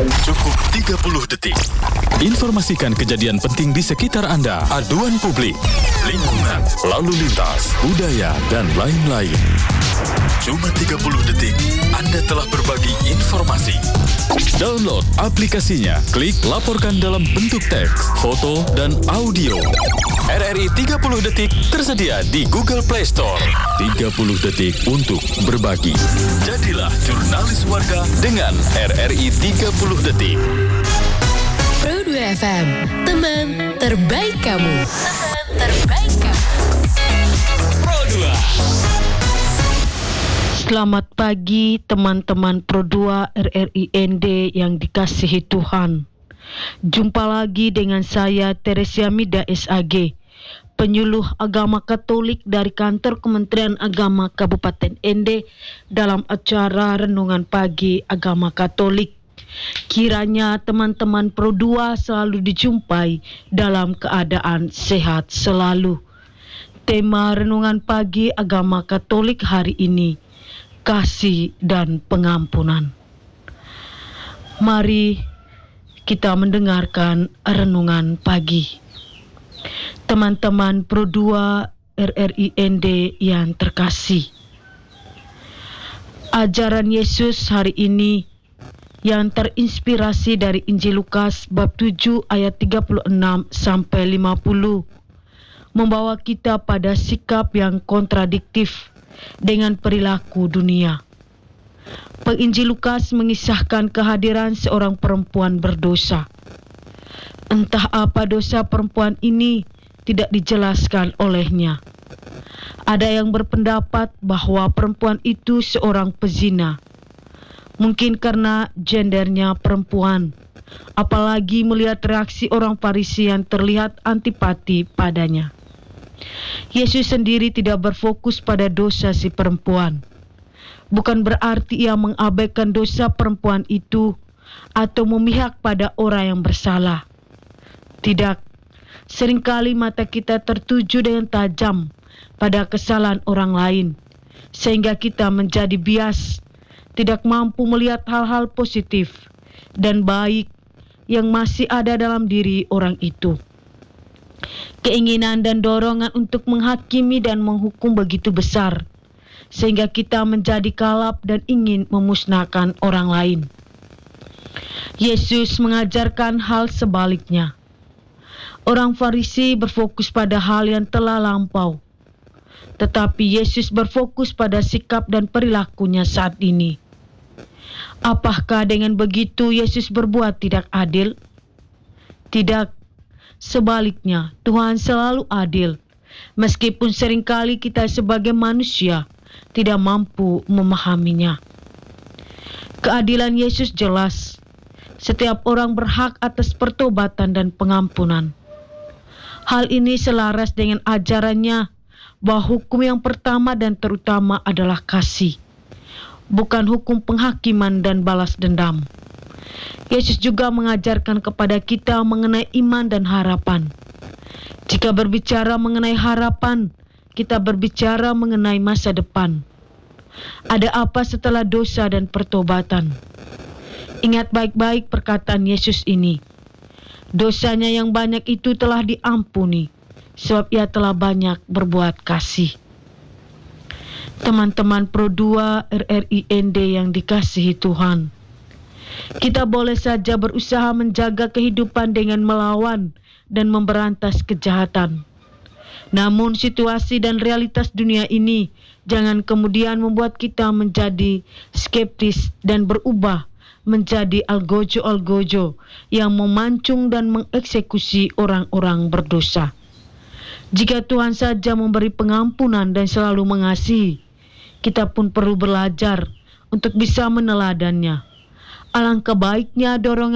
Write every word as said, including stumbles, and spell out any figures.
Cukup tiga puluh detik. Informasikan kejadian penting di sekitar Anda, aduan publik, lingkungan, lalu lintas, budaya, dan lain-lain. Cuma tiga puluh detik, Anda telah berbagi informasi. Download aplikasinya, klik laporkan dalam bentuk teks, foto, dan audio. R R I tiga puluh detik tersedia di Google Play Store. tiga puluh detik untuk berbagi. Jadilah jurnalis warga dengan R R I tiga puluh detik. Pro dua F M, teman terbaik kamu. Teman terbaik kamu. Pro dua. Selamat pagi teman-teman Pro dua R R I N D yang dikasihi Tuhan. Jumpa lagi dengan saya Teresia Mida S A G, penyuluh agama Katolik dari kantor Kementerian Agama Kabupaten N D dalam acara Renungan Pagi Agama Katolik. Kiranya teman-teman Pro dua selalu dijumpai dalam keadaan sehat selalu. Tema Renungan Pagi Agama Katolik hari ini, kasih dan pengampunan. Mari kita mendengarkan renungan pagi. Teman-teman Pro dua R R I N D yang terkasih, ajaran Yesus hari ini yang terinspirasi dari Injil Lukas bab tujuh ayat tiga puluh enam sampai lima puluh membawa kita pada sikap yang kontradiktif dengan perilaku dunia. Penginjil Lukas mengisahkan kehadiran seorang perempuan berdosa. Entah apa dosa perempuan ini tidak dijelaskan olehnya. Ada yang berpendapat bahwa perempuan itu seorang pezina. Mungkin karena gendernya perempuan, apalagi melihat reaksi orang Farisi yang terlihat antipati padanya. Yesus sendiri tidak berfokus pada dosa si perempuan. Bukan berarti ia mengabaikan dosa perempuan itu atau memihak pada orang yang bersalah. Tidak, seringkali mata kita tertuju dengan tajam pada kesalahan orang lain, sehingga kita menjadi bias, tidak mampu melihat hal-hal positif dan baik yang masih ada dalam diri orang itu. Keinginan dan dorongan untuk menghakimi dan menghukum begitu besar, sehingga kita menjadi kalap dan ingin memusnahkan orang lain. Yesus mengajarkan hal sebaliknya. Orang Farisi berfokus pada hal yang telah lampau, tetapi Yesus berfokus pada sikap dan perilakunya saat ini. Apakah dengan begitu Yesus berbuat tidak adil? Tidak, sebaliknya Tuhan selalu adil, meskipun seringkali kita sebagai manusia tidak mampu memahaminya. Keadilan Yesus jelas. Setiap orang berhak atas pertobatan dan pengampunan. Hal ini selaras dengan ajarannya bahwa hukum yang pertama dan terutama adalah kasih, bukan hukum penghakiman dan balas dendam. Yesus juga mengajarkan kepada kita mengenai iman dan harapan. Jika berbicara mengenai harapan, kita berbicara mengenai masa depan. Ada apa setelah dosa dan pertobatan? Ingat baik-baik perkataan Yesus ini. Dosanya yang banyak itu telah diampuni, sebab ia telah banyak berbuat kasih. Teman-teman Pro dua R R I N D yang dikasihi Tuhan, kita boleh saja berusaha menjaga kehidupan dengan melawan dan memberantas kejahatan. Namun situasi dan realitas dunia ini jangan kemudian membuat kita menjadi skeptis dan berubah menjadi algojo-algojo yang memancung dan mengeksekusi orang-orang berdosa. Jika Tuhan saja memberi pengampunan dan selalu mengasihi, kita pun perlu belajar untuk bisa meneladannya. Alangkah baiknya dorongan